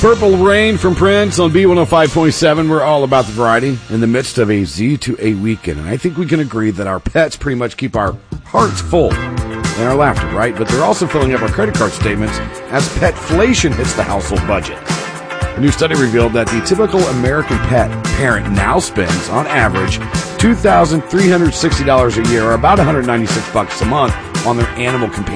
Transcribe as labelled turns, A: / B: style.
A: Purple Rain from Prince on B105.7. We're all about the variety in the midst of a Z2A weekend. And I think we can agree that our pets pretty much keep our hearts full and our laughter, right? But they're also filling up our credit card statements as petflation hits the household budget. A new study revealed that the typical American pet parent now spends, on average, $2,360 a year, or about $196 a month, on their animal companion.